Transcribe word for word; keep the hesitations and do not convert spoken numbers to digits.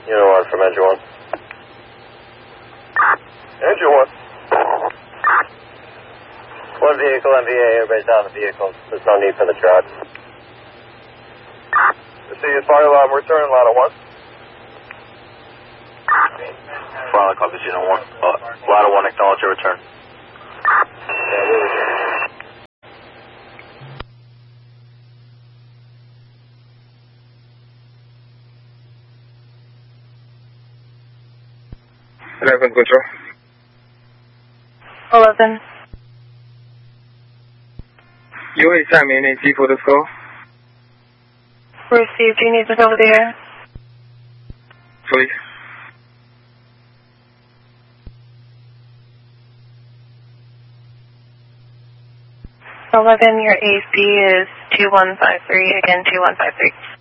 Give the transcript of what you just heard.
Unit one from engine one. Engine one. One vehicle, M V A, everybody's down the vehicle. There's no need for the truck. See you, fire alarm, return, ladder one. Fire copies, unit one. Uh, ladder one, acknowledge your return. eleven control. eleven. U A 下面内机 for the score. Received, you need this over the air? Please. eleven, your A C is two one five three, again two one five three.